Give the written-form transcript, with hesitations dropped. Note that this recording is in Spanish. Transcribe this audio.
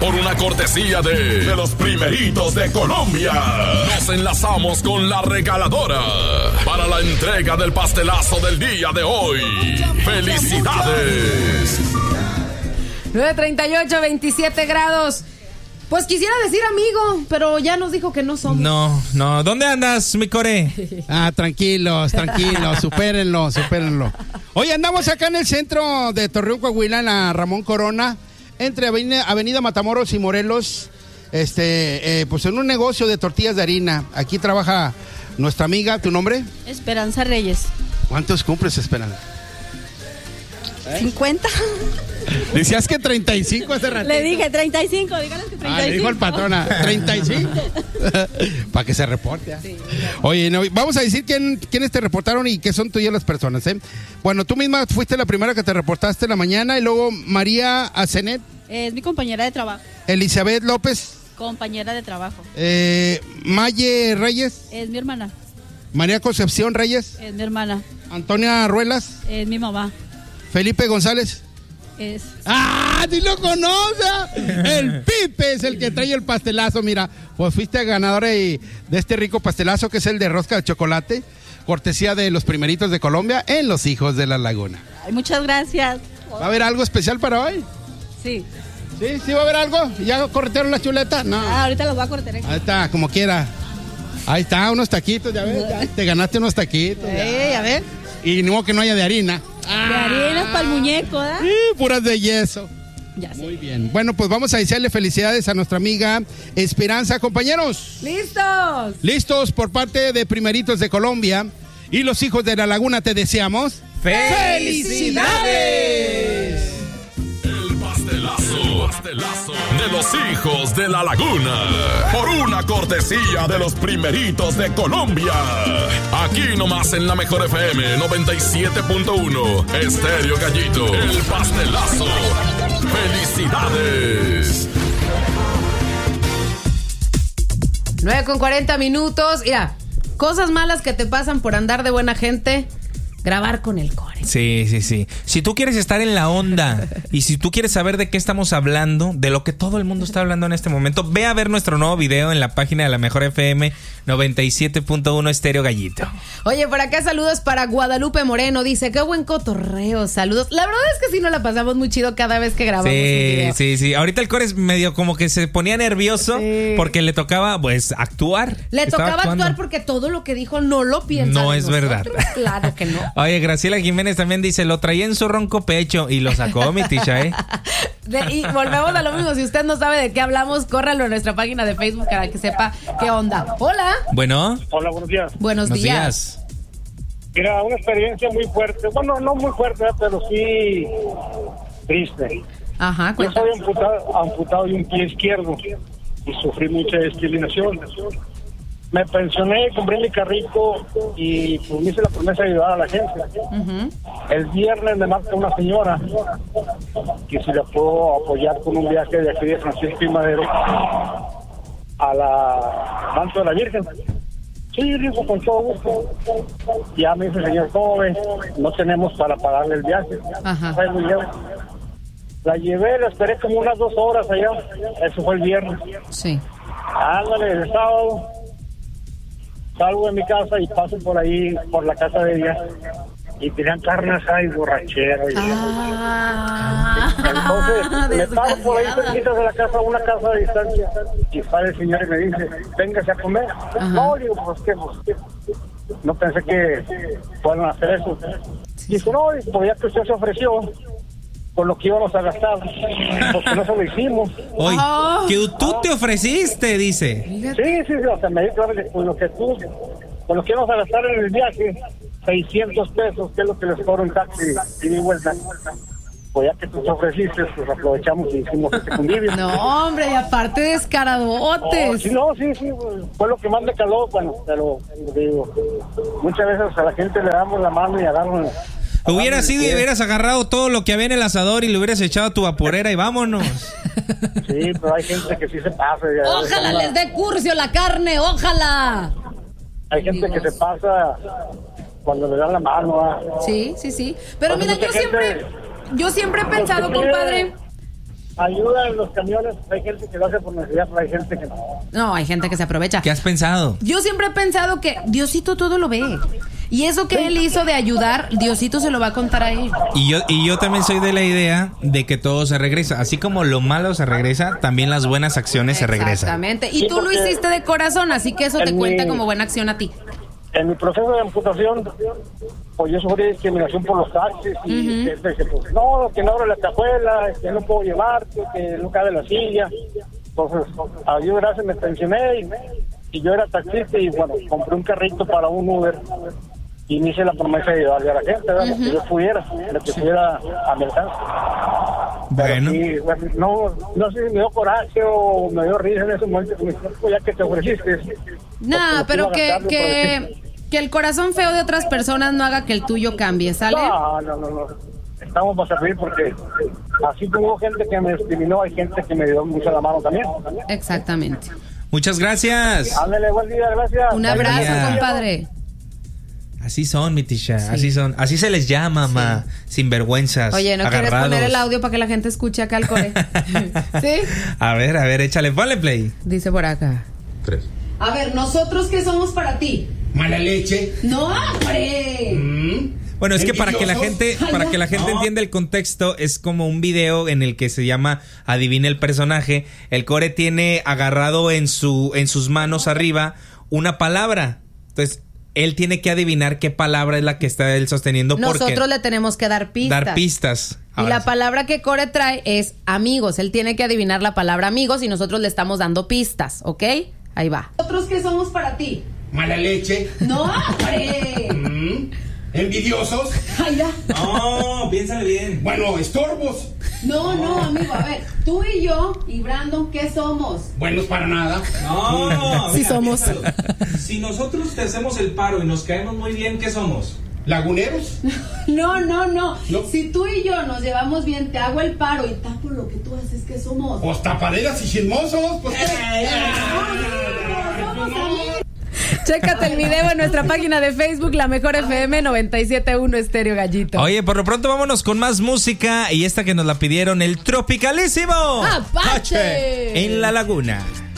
por una cortesía de los primeritos de Colombia. Nos enlazamos con la regaladora para la entrega del pastelazo del día de hoy. ¡Felicidades! 9:38, 27 grados. Pues quisiera decir amigo, pero ya nos dijo que no somos. No. ¿Dónde andas, mi core? Tranquilos, supérenlo. Oye, andamos acá en el centro de Torreón, Coahuila, en la Ramón Corona, entre Avenida Matamoros y Morelos, pues en un negocio de tortillas de harina. Aquí trabaja nuestra amiga, ¿tu nombre? Esperanza Reyes. ¿Cuántos cumples, Esperanza? 50. Decías que 35 hace ratito. Le dije 35, díganles que 35. Le dijo el patrona, 35. Para que se reporte. Sí. Oye, vamos a decir quiénes te reportaron y qué son tuyas las personas, ¿eh? Bueno, tú misma fuiste la primera que te reportaste en la mañana, y luego María Azenet. Es mi compañera de trabajo. Elizabeth López. Compañera de trabajo. Maye Reyes. Es mi hermana. María Concepción Reyes. Es mi hermana. Antonia Ruelas. Es mi mamá. Felipe González. Es. ¡Ah! ¡Sí lo conoce! El Pipe es el que trae el pastelazo. Mira, pues fuiste ganadora de este rico pastelazo, que es el de rosca de chocolate, cortesía de los primeritos de Colombia en Los Hijos de la Laguna. Ay, muchas gracias. ¿Va a haber algo especial para hoy? Sí. ¿Sí va a haber algo? ¿Ya corretearon la chuleta? No. Ahorita los voy a cortar. Ahí está, como quiera. Ahí está, unos taquitos, ya ves. Ya te ganaste unos taquitos. A ver. Y ni modo que no haya de harina. De harina para el muñeco, ¿verdad? Puras de yeso. Ya sé. Muy bien. Bueno, pues vamos a desearle felicidades a nuestra amiga Esperanza. Compañeros. ¡Listos! Listos por parte de Primeritos de Colombia y Los Hijos de la Laguna. Te deseamos ¡felicidades! El pastelazo de Los Hijos de la Laguna, por una cortesía de los Primeritos de Colombia. Aquí nomás en la Mejor FM 97.1, Estéreo Gallito. El pastelazo. ¡Felicidades! 9:40. Mira, cosas malas que te pasan por andar de buena gente. Grabar con el core. Sí. Si tú quieres estar en la onda y si tú quieres saber de qué estamos hablando, de lo que todo el mundo está hablando en este momento, ve a ver nuestro nuevo video en la página de la Mejor FM 97.1 Estéreo Gallito. Oye, por acá saludos para Guadalupe Moreno. Dice, qué buen cotorreo, saludos. La verdad es que sí nos la pasamos muy chido cada vez que grabamos un video. Sí. Ahorita el core es medio como que se ponía nervioso porque le tocaba, pues, actuar. Le tocaba actuar porque todo lo que dijo no lo piensa. No es verdad. Claro que no. Oye, Graciela Jiménez también dice, lo traía en su ronco pecho y lo sacó, mi ticha, Y volvemos a lo mismo. Si usted no sabe de qué hablamos, córralo a nuestra página de Facebook para que sepa qué onda. Hola. Bueno. Hola, buenos días. Buenos días. Mira, una experiencia muy fuerte. Bueno, no muy fuerte, pero sí triste. Ajá, yo soy amputado de un pie izquierdo y sufrí mucha discriminación. Me pensioné, compré mi carrito y pues me hice la promesa de ayudar a la gente. Uh-huh. El viernes me marca una señora que si la puedo apoyar con un viaje de aquí de Francisco y Madero a la Manto de la Virgen. Sí, digo, con todo gusto. Ya me dice el señor, joven, no tenemos para pagarle el viaje. Ajá. La llevé, la esperé como unas 2 horas allá. Eso fue el viernes. Sí. Ándale, el sábado salgo de mi casa y paso por ahí, por la casa de ella, y tenían carne asada y borrachera. Entonces, me paro por ahí cerquita de la casa, una casa de distancia, y sale el señor y me dice, véngase a comer. Ajá. No, digo, pues qué, no pensé que puedan hacer eso. Dice, no, pues ya que usted se ofreció, por lo que íbamos a gastar, porque no se lo hicimos. Oye, que tú te ofreciste, dice. Sí, o sea, me dijo, con lo que íbamos a gastar en el viaje, 600 pesos, que es lo que les cobro en taxi y de vuelta. Pues ya que tú te ofreciste, pues aprovechamos y hicimos este convivio. No, hombre, y aparte descaradotes. Sí, fue lo que más me caló, bueno, pero digo, muchas veces a la gente le damos la mano y agarran. Hubiera sido y hubieras agarrado todo lo que había en el asador y le hubieras echado a tu vaporera y vámonos. Sí, pero hay gente que sí se pasa. Ojalá les dé curcio la carne, ojalá. Hay gente que se pasa cuando le dan la mano. Sí. Pero mira, yo siempre he pensado, compadre, ayuda en los camiones. Hay gente que lo hace por necesidad, pero hay gente que no. No, hay gente que se aprovecha. ¿Qué has pensado? Yo siempre he pensado que Diosito todo lo ve. Y eso que él hizo de ayudar, Diosito se lo va a contar a él. Y yo también soy de la idea de que todo se regresa. Así como lo malo se regresa, también las buenas acciones se regresan. Exactamente. Y Sí, tú lo porque hiciste de corazón, así que eso te en cuenta mi- como buena acción a ti. En mi proceso de amputación, pues yo sufrí discriminación por los taxis y que pues, no, que no abro la cajuela, que no puedo llevarte, que no cabe la silla. Entonces, a Dios gracias me pensioné y yo era taxista y bueno, compré un carrito para un Uber y me hice la promesa de ayudarle a la gente, ¿verdad? Lo que yo pudiera, lo que pudiera a mi alcance. Bueno. Y, bueno, no sé si me dio coraje o me dio risa en ese momento, que me dijo, ya que te ofreciste. Nada, Porque pero te iba a gastar, que el corazón feo de otras personas no haga que el tuyo cambie, ¿sale? No. Estamos para servir porque así como gente que me discriminó, hay gente que me dio mucho la mano también. Exactamente. Muchas gracias. Ándale, buen día, gracias. Un abrazo, día. compadre. Así son, mi Tisha, así son. Así se les llama, ma. Sinvergüenzas. Oye, ¿no quieres agarrados. poner el audio para que la gente escuche acá al core? ¿Sí? A ver, échale, ponle play. Dice por acá. 3. A ver, ¿nosotros qué somos para ti? Mala leche. ¡No, hombre! Bueno, es que para que la ¿Envidiosos? gente entienda el contexto, es como un video en el que se llama Adivina el personaje. El core tiene agarrado en sus manos arriba una palabra. Entonces, él tiene que adivinar qué palabra es la que está él sosteniendo. Nosotros le tenemos que dar pistas. Dar pistas. Y Ahora la sí. palabra que Core trae es amigos. Él tiene que adivinar la palabra amigos y nosotros le estamos dando pistas, ¿ok? Ahí va. ¿Nosotros qué somos para ti? Mala leche. ¡No, hombre! Envidiosos. Ay, ya. No, piénsale bien. Bueno, estorbos. No, amigo, a ver, tú y yo y Brandon, ¿qué somos? Buenos para nada. No, Sí somos. Si nosotros te hacemos el paro y nos caemos muy bien, ¿qué somos? Laguneros. No. No. Si tú y yo nos llevamos bien, te hago el paro y tapo lo que tú haces, ¿qué somos? Pues tapaderas y chismosos. Pues, Chécate el video en nuestra página de Facebook, La Mejor FM 97.1 Estéreo Gallito. Oye, por lo pronto vámonos con más música y esta que nos la pidieron, el Tropicalísimo ¡Apache! en La Laguna.